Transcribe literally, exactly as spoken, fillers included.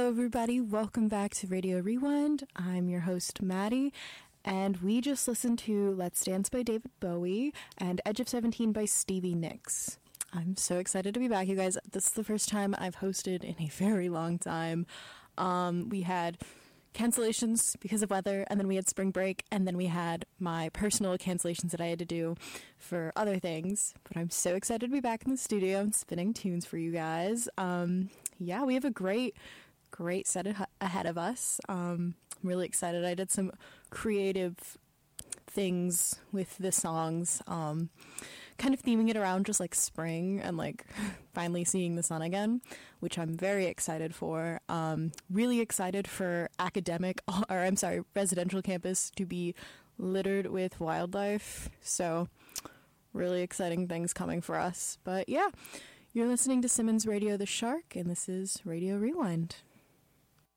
Hello, everybody. Welcome back to Radio Rewind. I'm your host, Maddie, and we just listened to Let's Dance by David Bowie and Edge of seventeen by Stevie Nicks. I'm so excited to be back, you guys. This is the first time I've hosted in a very long time. Um, we had cancellations because of weather, and then we had spring break, and then we had my personal cancellations that I had to do for other things. But I'm so excited to be back in the studio and spinning tunes for you guys. Um, yeah, we have a great, great set a- ahead of us. Um, I'm really excited. I did some creative things with the songs, um, kind of theming it around just like spring and like finally seeing the sun again, which I'm very excited for. Um, really excited for academic, or I'm sorry, residential campus to be littered with wildlife. So really exciting things coming for us. But yeah, you're listening to Simmons Radio The Shark, and this is Radio Rewind.